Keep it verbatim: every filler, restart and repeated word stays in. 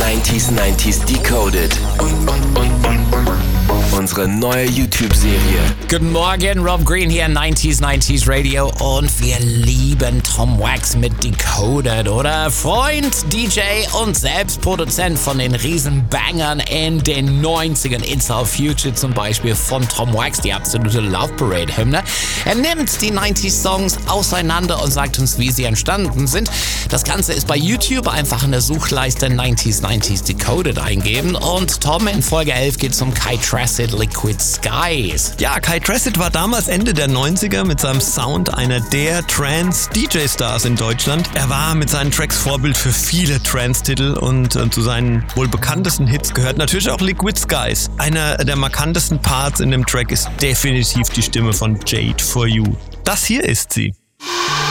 neunziger neunziger Decoded. Unsere neue YouTube-Serie. Guten Morgen, Rob Green hier, neunziger neunziger Radio, und wir lieben Tom Wax mit Decoded, oder? Freund, D J und selbst Produzent von den Riesenbangern in den neunzigern. It's Our Future zum Beispiel von Tom Wax, die absolute Love Parade-Hymne. Er nimmt die neunziger Songs auseinander und sagt uns, wie sie entstanden sind. Das Ganze ist bei YouTube, einfach in der Suchleiste neunziger neunziger Decoded eingeben, und Tom, in Folge elf geht es um Kai Tracid, Liquid Skies. Ja, Kai Tracid war damals Ende der neunziger mit seinem Sound einer der Trance-D J-Stars in Deutschland. Er war mit seinen Tracks Vorbild für viele Trance-Titel, und äh, zu seinen wohl bekanntesten Hits gehört natürlich auch Liquid Skies. Einer der markantesten Parts in dem Track ist definitiv die Stimme von Jade For You. Das hier ist sie.